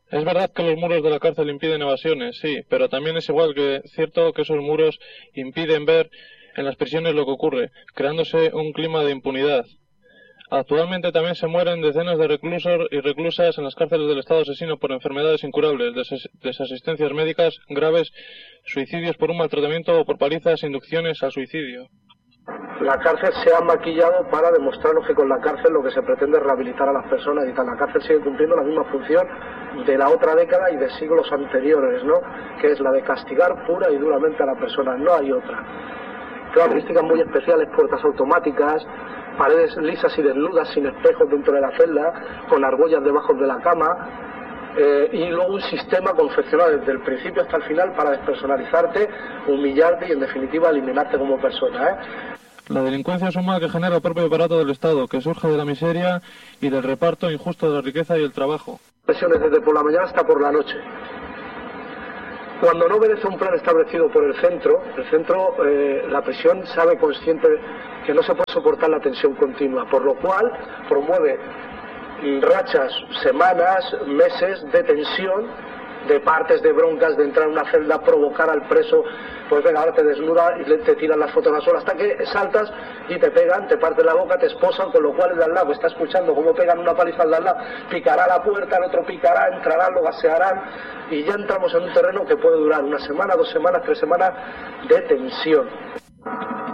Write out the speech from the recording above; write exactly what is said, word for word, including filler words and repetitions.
Es verdad que los muros de la cárcel impiden evasiones, sí, pero también es igual que cierto que esos muros impiden ver en las prisiones lo que ocurre, creándose un clima de impunidad. Actualmente también se mueren decenas de reclusos y reclusas en las cárceles del Estado asesino por enfermedades incurables, des desasistencias médicas graves, suicidios por un maltratamiento o por palizas, inducciones al suicidio. La cárcel se ha maquillado para demostrarnos que con la cárcel lo que se pretende es rehabilitar a las personas y tal. La cárcel sigue cumpliendo la misma función de la otra década y de siglos anteriores, ¿no? Que es la de castigar pura y duramente a la persona, no hay otra. Características muy especiales, puertas automáticas, paredes lisas y desnudas sin espejos dentro de la celda, con argollas debajo de la cama. Eh, y luego un sistema confeccionado desde el principio hasta el final para despersonalizarte, humillarte y en definitiva eliminarte como persona, ¿eh? La delincuencia es un mal que genera el propio aparato del Estado, que surge de la miseria y del reparto injusto de la riqueza y el trabajo. Presiones desde por la mañana hasta por la noche. Cuando no obedece un plan establecido por el centro, el centro, eh, la prisión sabe consciente que no se puede soportar la tensión continua, por lo cual promueve rachas, semanas, meses de tensión, de partes, de broncas, de entrar en una celda, provocar al preso, pues venga, ahora te desnuda y te tiran las fotos al suelo, hasta que saltas y te pegan, te parten la boca, te esposan, con lo cual el de al lado está escuchando cómo pegan una paliza al de al lado, picará la puerta, el otro picará, entrarán, lo gasearán, y ya entramos en un terreno que puede durar una semana, dos semanas, tres semanas de tensión.